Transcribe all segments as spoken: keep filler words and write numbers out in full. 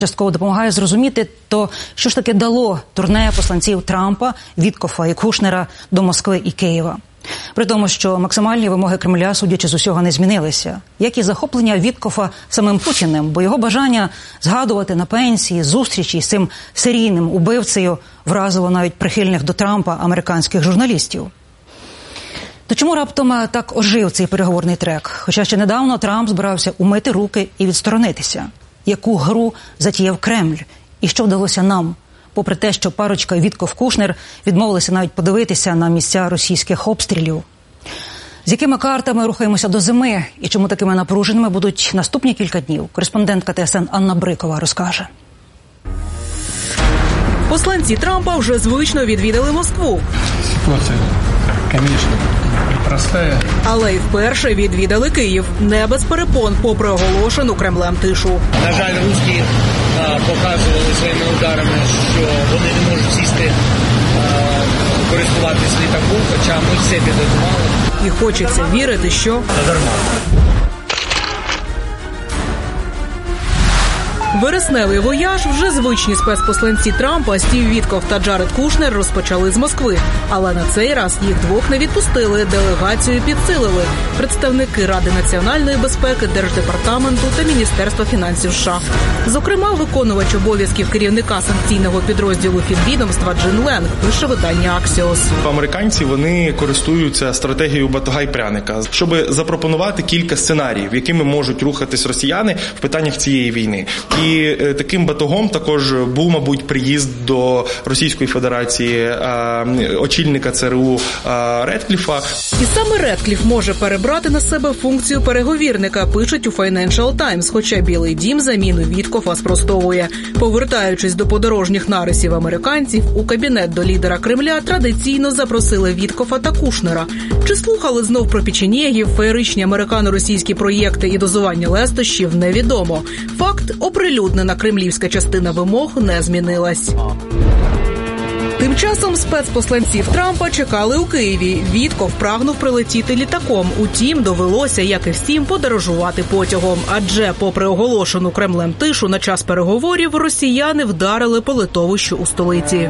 Частково допомагає зрозуміти, то що ж таки дало турне посланців Трампа, Віткофа і Кушнера до Москви і Києва. При тому, що максимальні вимоги Кремля, судячи з усього, не змінилися. Як і захоплення Віткофа самим Путіним, бо його бажання згадувати на пенсії зустрічі з цим серійним убивцею вразило навіть прихильних до Трампа американських журналістів. То чому раптом так ожив цей переговорний трек? Хоча ще недавно Трамп збирався умити руки і відсторонитися. Яку гру затіяв Кремль? І що вдалося нам? Попри те, що парочка Вітков-Кушнер відмовилися навіть подивитися на місця російських обстрілів. З якими картами рухаємося до зими? І чому такими напруженими будуть наступні кілька днів? Кореспондентка Т С Н Анна Брикова розкаже. Посланці Трампа вже звично відвідали Москву. Ситуація, звісно, непроста. Але й вперше відвідали Київ. Не без перепон, попри оголошену Кремлем тишу. На жаль, русські а, показували своїми ударами, що вони не можуть сісти, а, користуватись літаком, хоча ми все підготували. І хочеться вірити, що... Надарма. Вересневий вояж вже звичні спецпосланці Трампа Стів Вітков та Джаред Кушнер розпочали з Москви. Але на цей раз їх двох не відпустили, делегацію підсилили представники Ради національної безпеки, Держдепартаменту та Міністерства фінансів США. Зокрема, виконувач обов'язків керівника санкційного підрозділу фінвідомства Джин Ленг, пише видання Axios. Американці, вони користуються стратегією батога й пряника, щоб запропонувати кілька сценаріїв, якими можуть рухатись росіяни в питаннях цієї війни. І таким батогом також був, мабуть, приїзд до Російської Федерації а, очільника Це Ер У а, Редкліфа. І саме Редкліф може перебрати на себе функцію переговірника, пишуть у Financial Times, хоча Білий дім заміну Віткофа спростовує. Повертаючись до подорожніх нарисів американців, у кабінет до лідера Кремля традиційно запросили Віткофа та Кушнера. Чи слухали знов про печенєгів, феєричні американо-російські проєкти і дозування лестощів, невідомо. Факт – оприлюднена кремлівська частина вимог не змінилась. Тим часом спецпосланців Трампа чекали у Києві. Вітков прагнув прилетіти літаком. Утім, довелося, як і всім, подорожувати потягом. Адже, попри оголошену Кремлем тишу, на час переговорів росіяни вдарили по литовищу у столиці.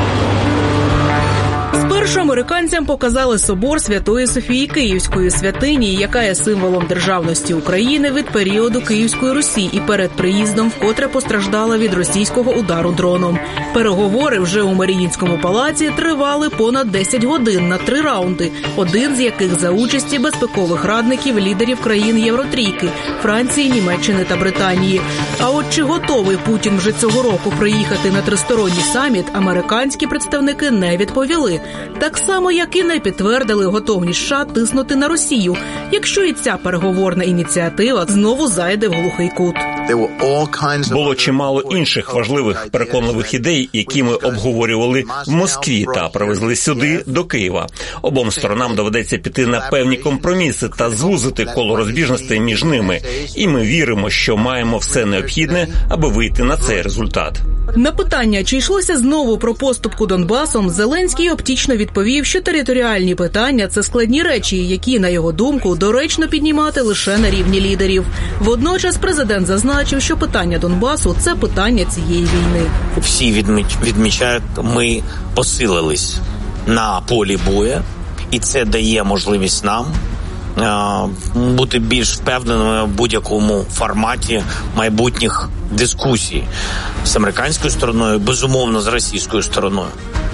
Спершу американцям показали собор Святої Софії Київської, святині, яка є символом державності України від періоду Київської Русі і перед приїздом вкотре постраждала від російського удару дроном. Переговори вже у Маріїнському палаці тривали понад десять годин на три раунди, один з яких за участі безпекових радників лідерів країн Євротрійки – Франції, Німеччини та Британії. А от чи готовий Путін вже цього року приїхати на тристоронній саміт, американські представники не відповіли. Так само, як і не підтвердили готовність США тиснути на Росію, якщо і ця переговорна ініціатива знову зайде в глухий кут. Було чимало інших важливих переконливих ідей, які ми обговорювали в Москві та привезли сюди, до Києва. Обом сторонам доведеться піти на певні компроміси та звузити коло розбіжностей між ними. І ми віримо, що маємо все необхідне, аби вийти на цей результат. На питання, чи йшлося знову про поступку Донбасом, Зеленський оптично відповів, що територіальні питання – це складні речі, які, на його думку, доречно піднімати лише на рівні лідерів. Водночас президент зазначив, що питання Донбасу – це питання цієї війни. Всі відмічають, ми посилились на полі бою, і це дає можливість нам бути більш впевненими в будь-якому форматі майбутніх дискусій з американською стороною, безумовно, з російською стороною.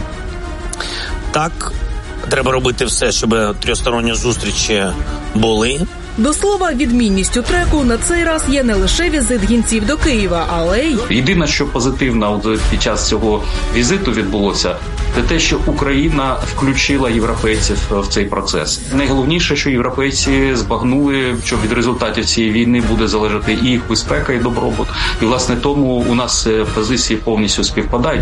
Так, треба робити все, щоб трьохсторонні зустрічі були. До слова, відмінністю треку на цей раз є не лише візит гінців до Києва, але й... Єдине, що позитивно під час цього візиту відбулося, це те, що Україна включила європейців в цей процес. Найголовніше, що європейці збагнули, що від результатів цієї війни буде залежати і їх безпека, і добробут. І, власне, тому у нас позиції повністю співпадають.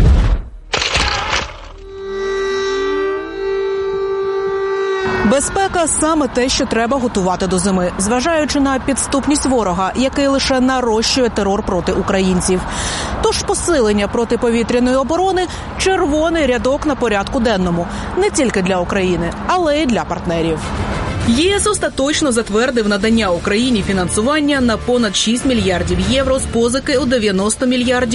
Безпека – саме те, що треба готувати до зими, зважаючи на підступність ворога, який лише нарощує терор проти українців. Тож посилення протиповітряної оборони – червоний рядок на порядку денному. Не тільки для України, але й для партнерів. ЄС остаточно затвердив надання Україні фінансування на понад шість мільярдів євро з позики у дев'яносто мільярдів